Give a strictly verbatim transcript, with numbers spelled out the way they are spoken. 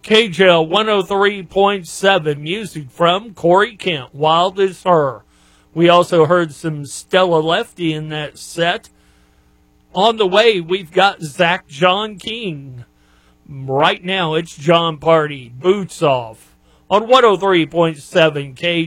K J L one oh three point seven, music from Corey Kent, Wild as Her. We also heard some Stella Lefty in that set. On the way, we've got Zach John King. Right now, it's John Party, Boots Off, on one oh three point seven K